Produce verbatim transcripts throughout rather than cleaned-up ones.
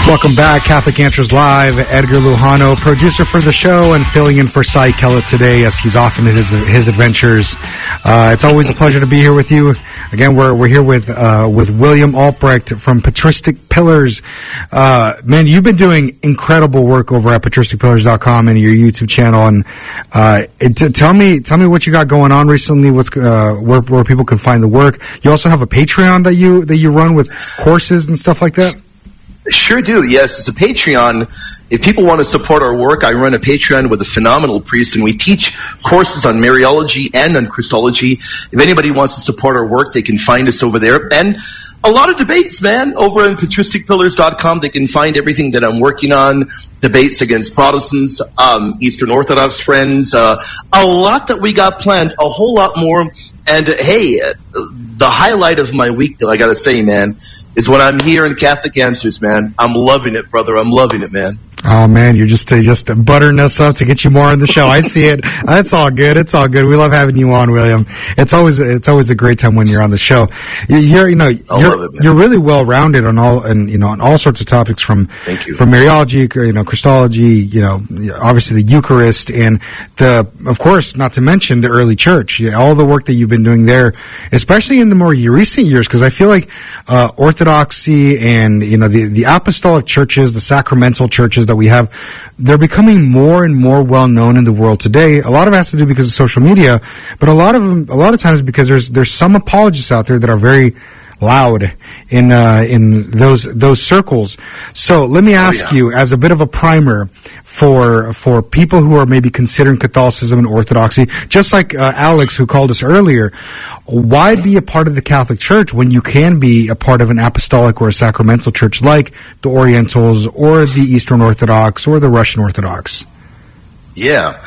Welcome back, Catholic Answers Live. Edgar Lujano, producer for the show and filling in for Cy Kellett today as he's off in his his adventures. Uh, it's always a pleasure to be here with you. Again, we're we're here with uh, with William Albrecht from Patristic Pillars. Uh, man, you've been doing incredible work over at patristic pillars dot com and your YouTube channel. And uh, it, t- tell me tell me what you got going on recently. What's uh, where where people can find the work. You also have a Patreon that you that you run with courses and stuff like that. Sure do, yes. It's a Patreon. If people want to support our work, I run a Patreon with a phenomenal priest, and we teach courses on Mariology and on Christology. If anybody wants to support our work, they can find us over there. And a lot of debates, man, over on patristic pillars dot com. They can find everything that I'm working on, debates against Protestants, um, Eastern Orthodox friends, uh, a lot that we got planned, a whole lot more. And, uh, hey, uh, the highlight of my week, though, I got to say, man, is when I'm here in Catholic Answers, man. I'm loving it, brother. I'm loving it, man. Oh, man, you're just uh, just buttering us up to get you more on the show. I see it. That's all good. It's all good. We love having you on, William. It's always it's always a great time when you're on the show. You're you know you're, it, you're really well rounded on all and you know on all sorts of topics from Thank you. from Mariology, you know, Christology, you know, obviously the Eucharist, and the of course not to mention the early church. All the work that you've been doing there, especially in the more recent years, because I feel like uh, Orthodoxy and you know the the apostolic churches, the sacramental churches that we have, they're becoming more and more well known in the world today. A lot of it has to do because of social media, but a lot of them, a lot of times because there's there's some apologists out there that are very loud in uh, in those those circles. So let me ask oh, yeah. you, as a bit of a primer for for people who are maybe considering Catholicism and Orthodoxy, just like uh, Alex who called us earlier, why be a part of the Catholic Church when you can be a part of an apostolic or a sacramental church like the Orientals or the Eastern Orthodox or the Russian Orthodox? Yeah,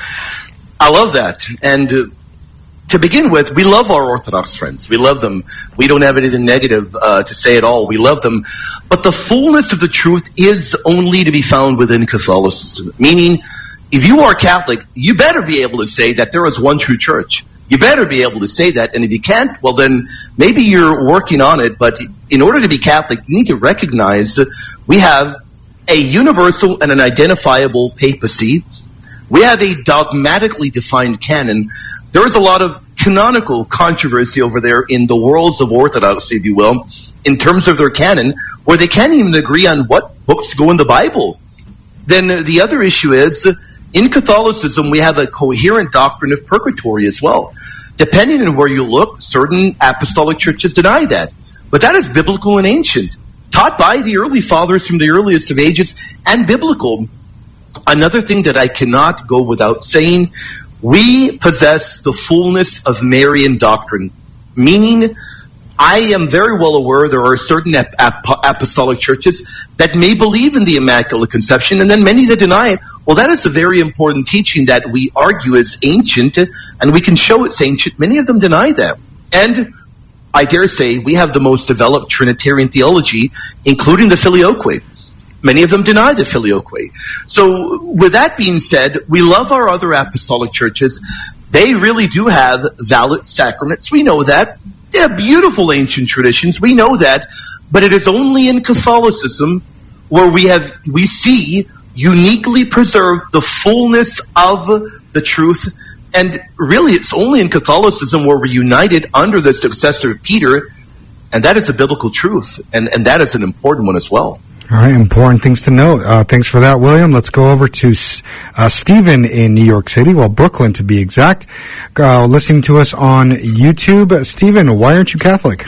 I love that. And uh, to begin with, we love our Orthodox friends. We love them. We don't have anything negative uh, to say at all. We love them. But the fullness of the truth is only to be found within Catholicism. Meaning, if you are Catholic, you better be able to say that there is one true church. You better be able to say that. And if you can't, well then maybe you're working on it. But in order to be Catholic, you need to recognize that we have a universal and an identifiable papacy. We have a dogmatically defined canon. There is a lot of canonical controversy over there in the worlds of Orthodoxy, if you will, in terms of their canon, where they can't even agree on what books go in the Bible. Then the other issue is, in Catholicism, we have a coherent doctrine of purgatory as well. Depending on where you look, certain apostolic churches deny that. But that is biblical and ancient, taught by the early fathers from the earliest of ages, and biblical. Another thing that I cannot go without saying, we possess the fullness of Marian doctrine, meaning I am very well aware there are certain ap- ap- apostolic churches that may believe in the Immaculate Conception, and then many that deny it. Well, that is a very important teaching that we argue is ancient, and we can show it's ancient. Many of them deny that. And I dare say we have the most developed Trinitarian theology, including the Filioque. Many of them deny the Filioque. So with that being said, we love our other apostolic churches. They really do have valid sacraments. We know that. They have beautiful ancient traditions. We know that. But it is only in Catholicism where we have we see uniquely preserved the fullness of the truth. And really, it's only in Catholicism where we're united under the successor of Peter. And that is a biblical truth. And, and that is an important one as well. All right, important things to note. Uh, thanks for that, William. Let's go over to uh, Stephen in New York City, well, Brooklyn to be exact, uh, listening to us on YouTube. Stephen, why aren't you Catholic?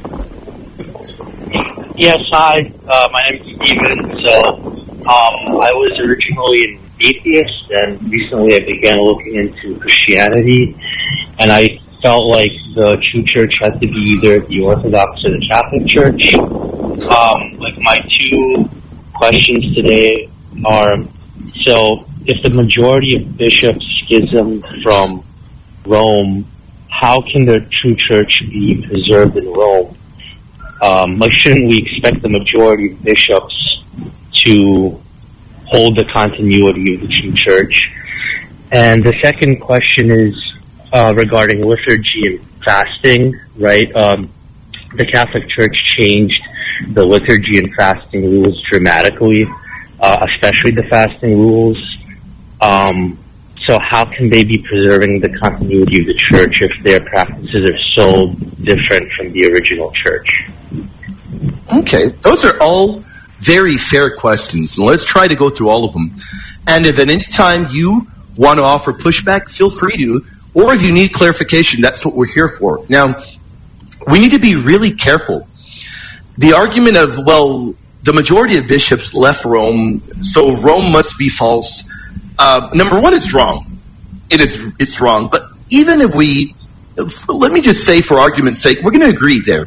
Yes, hi. Uh, my name is Stephen. So um, I was originally an atheist, and recently I began looking into Christianity, and I felt like the true church had to be either the Orthodox or the Catholic Church. Um, like my two questions today are, so if the majority of bishops schism from Rome, how can the true church be preserved in Rome? Um, like, shouldn't we expect the majority of bishops to hold the continuity of the true church? And the second question is uh, regarding liturgy and fasting, right? Um, the Catholic Church changed the liturgy and fasting rules dramatically, uh, especially the fasting rules. Um, so how can they be preserving the continuity of the church if their practices are so different from the original church? Okay, those are all very fair questions, and let's try to go through all of them. And if at any time you want to offer pushback, feel free to, or if you need clarification, that's what we're here for. Now, we need to be really careful. The argument of, well, the majority of bishops left Rome, so Rome must be false. Uh, number one, it's wrong. It is, it's wrong. But even if we, let me just say for argument's sake, we're going to agree there.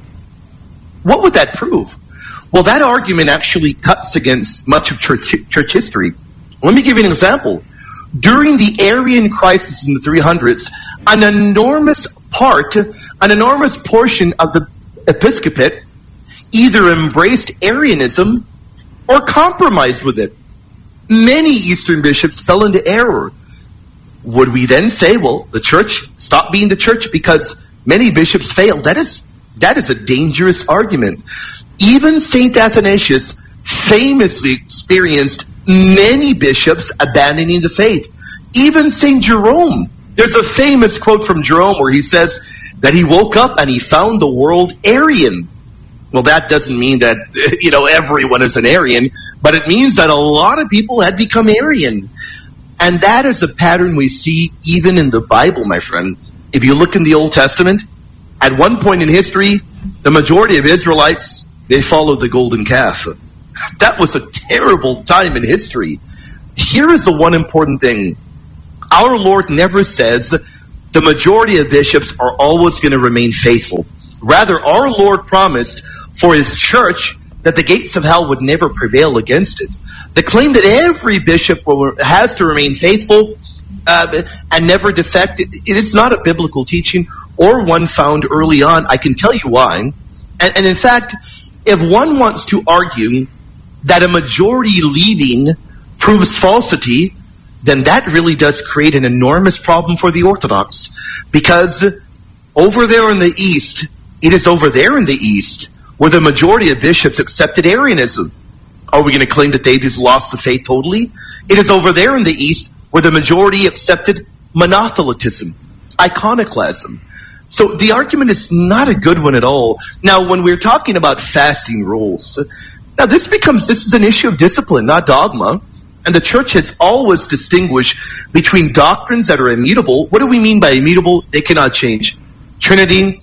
What would that prove? Well, that argument actually cuts against much of church, church history. Let me give you an example. During the Arian crisis in the three hundreds, an enormous part, an enormous portion of the episcopate either embraced Arianism or compromised with it. Many Eastern bishops fell into error. Would we then say, well, the church stopped being the church because many bishops failed? That is, that is a dangerous argument. Even Saint Athanasius famously experienced many bishops abandoning the faith. Even Saint Jerome. There's a famous quote from Jerome where he says that he woke up and he found the world Arian. Well, that doesn't mean that, you know, everyone is an Arian, but it means that a lot of people had become Arian. And that is a pattern we see even in the Bible, my friend. If you look in the Old Testament, at one point in history, the majority of Israelites, they followed the golden calf. That was a terrible time in history. Here is the one important thing. Our Lord never says the majority of bishops are always going to remain faithful. Rather, our Lord promised for his church that the gates of hell would never prevail against it. The claim that every bishop will, has to remain faithful uh, and never defect, it, it is not a biblical teaching or one found early on. I can tell you why. And, and in fact, if one wants to argue that a majority leaving proves falsity, then that really does create an enormous problem for the Orthodox. Because over there in the East, it is over there in the East where the majority of bishops accepted Arianism. Are we going to claim that they just lost the faith totally? It is over there in the East where the majority accepted monothelitism, iconoclasm. So the argument is not a good one at all. Now, when we're talking about fasting rules, now this becomes, this is an issue of discipline, not dogma. And the church has always distinguished between doctrines that are immutable. What do we mean by immutable? They cannot change. Trinity,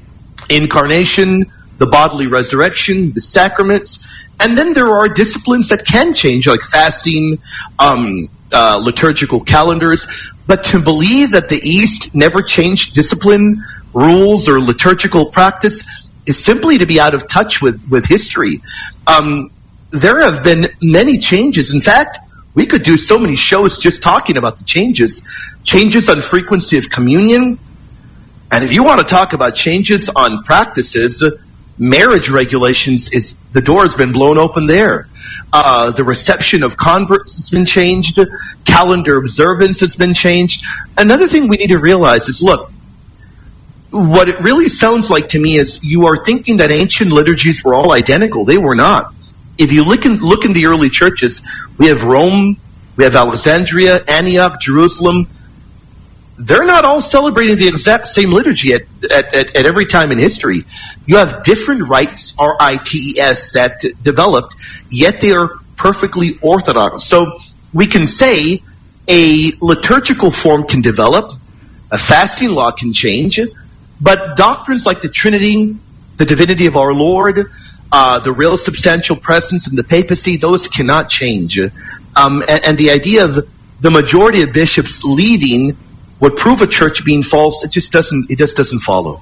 incarnation, the bodily resurrection, the sacraments. And then there are disciplines that can change, like fasting, um, uh, liturgical calendars. But to believe that the East never changed discipline, rules, or liturgical practice is simply to be out of touch with, with history. Um, there have been many changes. In fact, we could do so many shows just talking about the changes. Changes on frequency of communion. And if you want to talk about changes on practices, marriage regulations, is the door has been blown open there. Uh, the reception of converts has been changed. Calendar observance has been changed. Another thing we need to realize is, look, what it really sounds like to me is you are thinking that ancient liturgies were all identical. They were not. If you look in, look in the early churches, we have Rome, we have Alexandria, Antioch, Jerusalem. They're not all celebrating the exact same liturgy at, at, at, at every time in history. You have different rites, R I T E S, that developed, yet they are perfectly orthodox. So we can say a liturgical form can develop, a fasting law can change, but doctrines like the Trinity, the divinity of our Lord, Uh, the real substantial presence in the papacy, those cannot change. Um, and, and the idea of the majority of bishops leaving would prove a church being false. It just doesn't. It just doesn't follow.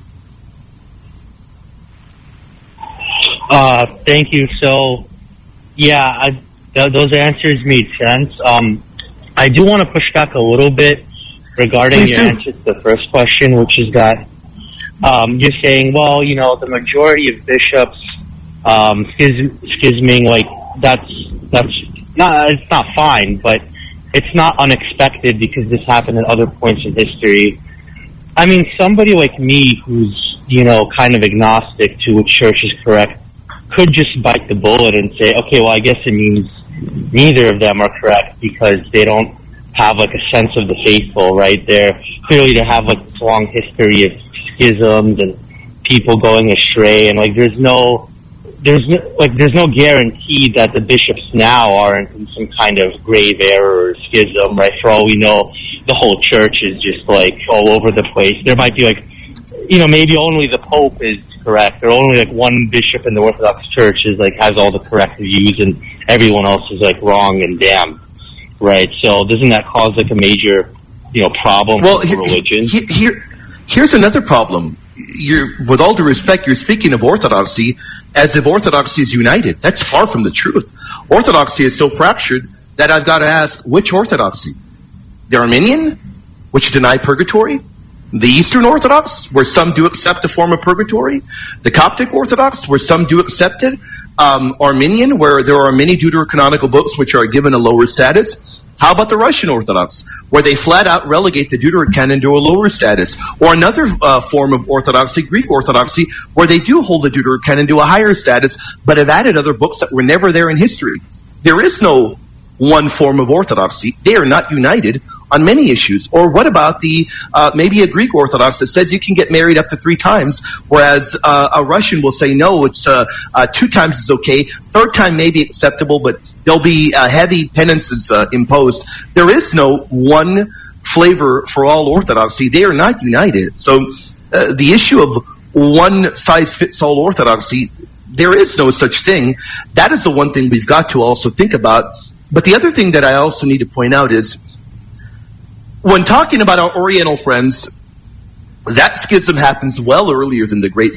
Uh, thank you. So, yeah, I, th- those answers made sense. Um, I do want to push back a little bit regarding Please your do. answer to the first question, which is that um, you're saying, well, you know, the majority of bishops. Um, schism, schisming, like, that's, that's not, it's not fine, but it's not unexpected because this happened at other points in history. I mean, somebody like me who's, you know, kind of agnostic to which church is correct, could just bite the bullet and say, okay, well, I guess it means neither of them are correct because they don't have like a sense of the faithful, right? They're clearly they have like this long history of schisms and people going astray, and like there's no, there's no, like there's no guarantee that the bishops now aren't in some kind of grave error or schism, right? For all we know, the whole church is just like all over the place. There might be like, you know, maybe only the Pope is correct, or only like one bishop in the Orthodox Church is like has all the correct views, and everyone else is like wrong and damned, right? So doesn't that cause like a major, you know, problem well, for here, religion? Here, here, here's another problem. You're, with all due respect, you're speaking of orthodoxy as if orthodoxy is united. That's far from the truth. Orthodoxy is so fractured that I've got to ask, which orthodoxy? The Armenian, which deny purgatory? The Eastern Orthodox, where some do accept a form of purgatory? The Coptic Orthodox, where some do accept it? Um, Armenian, where there are many deuterocanonical books which are given a lower status? How about the Russian Orthodox, where they flat out relegate the Deuterocanon to a lower status? Or another uh, form of Orthodoxy, Greek Orthodoxy, where they do hold the Deuterocanon to a higher status, but have added other books that were never there in history. There is no one form of orthodoxy. They are not united on many issues. Or what about the uh, maybe a Greek Orthodox that says you can get married up to three times, whereas uh, a Russian will say no, it's uh, uh, two times is okay, third time may be acceptable, but there'll be uh, heavy penances uh, imposed. There is no one flavor for all orthodoxy. They are not united. So uh, the issue of one size fits all orthodoxy, there is no such thing. That is the one thing we've got to also think about. But the other thing that I also need to point out is, when talking about our Oriental friends, that schism happens well earlier than the Great